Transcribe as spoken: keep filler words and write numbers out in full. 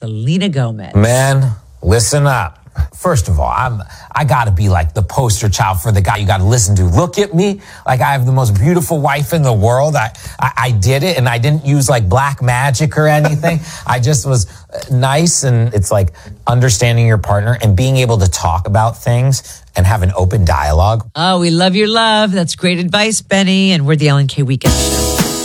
Selena Gomez. Man, listen up. First of all, I'm, I gotta be like the poster child for the guy you gotta listen to. Look at me. Like I have the most beautiful wife in the world. I, I, I did it and I didn't use like black magic or anything. I just was nice, and it's like understanding your partner and being able to talk about things and have an open dialogue. Oh, we love your love. That's great advice, Benny. And we're the Ellen K Weekend Show.